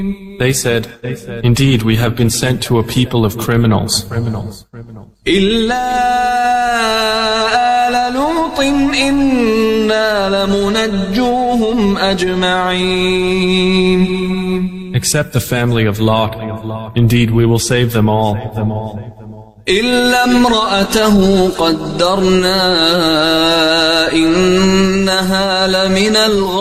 They said, indeed, we have been sent to a people of criminals. إلا آل لوط إنا لمنجوهم أجمعين. Except the family of Lot. Indeed, we will save them all. إلا امرأته قدرنا إنها لمن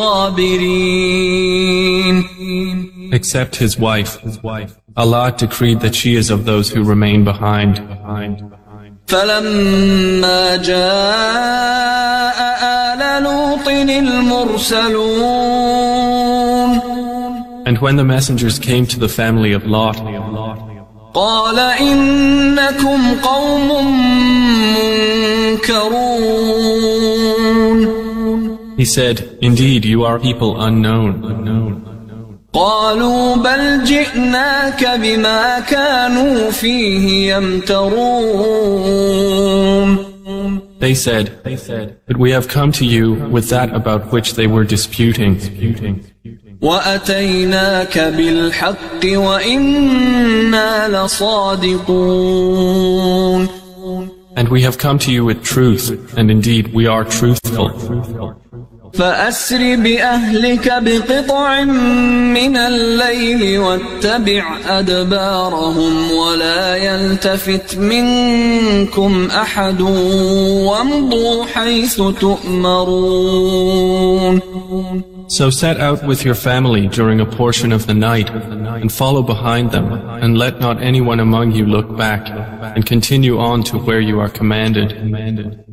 الغابرين. Except his wife. Allah decreed that she is of those who remain behind. فلما جاء آل لوط المرسلون. And when the messengers came to the family of Lot, قال إنكم قوم منكرون. he said, indeed, you are people unknown. قالوا بل جئناك بما كانوا فيه يمترون. They said, but we have come to you with that about which they were disputing. وأتيناك بالحق وإنا لصادقون. And we have come to you with truth, and indeed we are truthful. فأسر بأهلك بقطع من الليل واتبع أدبارهم ولا يلتفت منكم أحد وامضوا حيث تؤمرون. So set out with your family during a portion of the night, and follow behind them, and let not anyone among you look back, and continue on to where you are commanded.